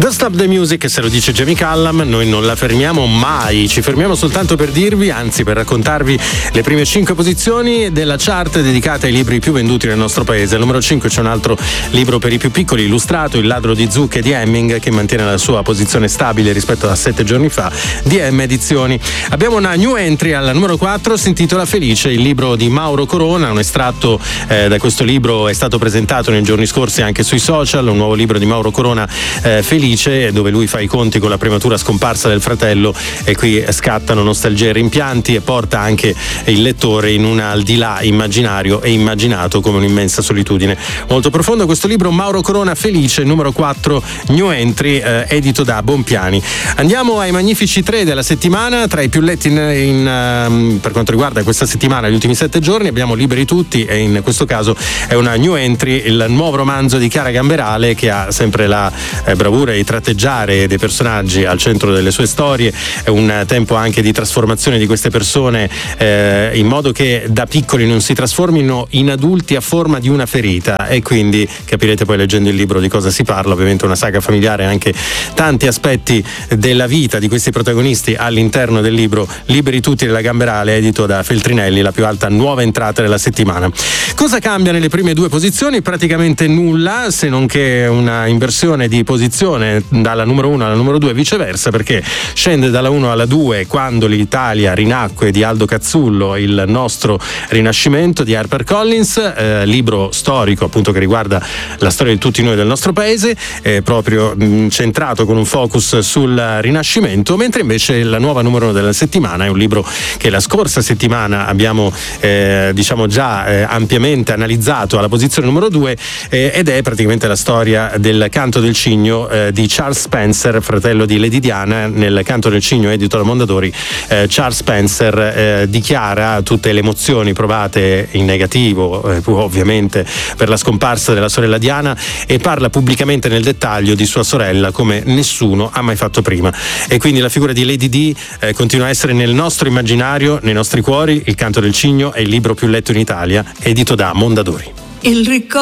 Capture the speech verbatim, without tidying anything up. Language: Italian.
Don't Stop the Music, se lo dice Jamie Cullum, noi non la fermiamo mai, ci fermiamo soltanto per dirvi, anzi per raccontarvi le prime cinque posizioni della chart dedicata ai libri più venduti nel nostro paese. Al numero cinque c'è un altro libro per i più piccoli, illustrato, Il ladro di zucche di Hemming, che mantiene la sua posizione stabile rispetto a sette giorni fa, D M Edizioni. Abbiamo una new entry al numero quattro, si intitola Felice, il libro di Mauro Corona, un estratto eh, da questo libro è stato presentato nei giorni scorsi anche sui social, un nuovo libro di Mauro Corona, eh, Felice, dove lui fa i conti con la prematura scomparsa del fratello e qui scattano nostalgie e rimpianti e porta anche il lettore in un al di là immaginario e immaginato come un'immensa solitudine molto profondo. Questo libro Mauro Corona, Felice, numero quattro, new entry, eh, edito da Bompiani. Andiamo ai magnifici tre della settimana. Tra i più letti in, in, um, per quanto riguarda questa settimana, gli ultimi sette giorni, abbiamo Liberi tutti e in questo caso è una new entry, il nuovo romanzo di Chiara Gamberale, che ha sempre la eh, bravura di tratteggiare dei personaggi al centro delle sue storie, è un tempo anche di trasformazione di queste persone eh, in modo che da piccoli non si trasformino in adulti a forma di una ferita, e quindi capirete poi leggendo il libro di cosa si parla. Ovviamente una saga familiare, anche tanti aspetti della vita di questi protagonisti all'interno del libro Liberi tutti della Gamberale, edito da Feltrinelli, la più alta nuova entrata della settimana. Cosa cambia nelle prime due posizioni? Praticamente nulla, se non che una inversione di posizione dalla numero uno alla numero due e viceversa, perché scende dalla uno alla due Quando l'Italia rinacque di Aldo Cazzullo, il nostro rinascimento di HarperCollins, eh, libro storico appunto che riguarda la storia di tutti noi del nostro paese, eh, proprio mh, centrato con un focus sul Rinascimento, mentre invece la nuova numero uno della settimana è un libro che la scorsa settimana abbiamo eh, diciamo già eh, ampiamente analizzato alla posizione numero due, eh, ed è praticamente la storia del Canto del Cigno eh, di Charles Spencer, fratello di Lady Diana. Nel Canto del Cigno, edito da Mondadori, eh, Charles Spencer eh, dichiara tutte le emozioni provate in negativo, eh, ovviamente, per la scomparsa della sorella Diana, e parla pubblicamente nel dettaglio di sua sorella come nessuno ha mai fatto prima. E quindi la figura di Lady Di eh, continua a essere nel nostro immaginario, nei nostri cuori. Il Canto del Cigno è il libro più letto in Italia, edito da Mondadori. Il ricordo